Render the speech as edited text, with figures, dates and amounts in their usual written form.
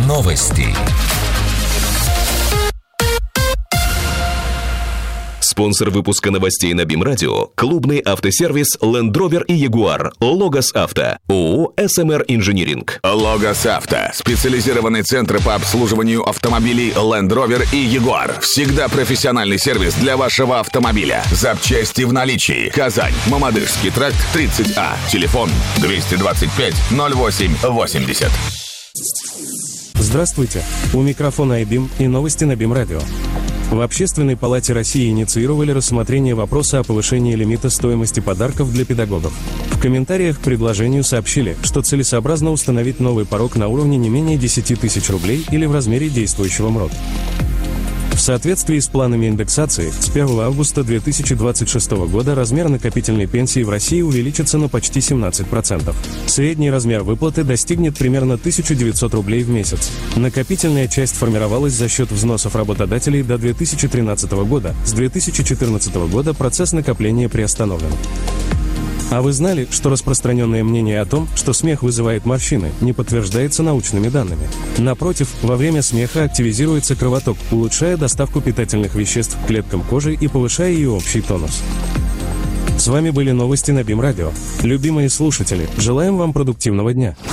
Новости. Спонсор выпуска новостей на БИМ Радио – клубный автосервис Land Rover и Jaguar. Логос Авто. ООО «СМР Инжиниринг». Логос Авто. Специализированный центр по обслуживанию автомобилей Land Rover и Jaguar. Всегда профессиональный сервис для вашего автомобиля. Запчасти в наличии. Казань. Мамадышский тракт, 30А. Телефон 225 08 80. Здравствуйте. У микрофона iBIM и новости на БИМ Радио. В Общественной палате России инициировали рассмотрение вопроса о повышении лимита стоимости подарков для педагогов. В комментариях к предложению сообщили, что целесообразно установить новый порог на уровне не менее 10 тысяч рублей или в размере действующего МРОТ. В соответствии с планами индексации, с 1 августа 2026 года размер накопительной пенсии в России увеличится на почти 17%. Средний размер выплаты достигнет примерно 1900 рублей в месяц. Накопительная часть формировалась за счет взносов работодателей до 2013 года. С 2014 года процесс накопления приостановлен. А вы знали, что распространенное мнение о том, что смех вызывает морщины, не подтверждается научными данными? Напротив, во время смеха активизируется кровоток, улучшая доставку питательных веществ к клеткам кожи и повышая ее общий тонус. С вами были новости на БИМ Радио. Любимые слушатели, желаем вам продуктивного дня.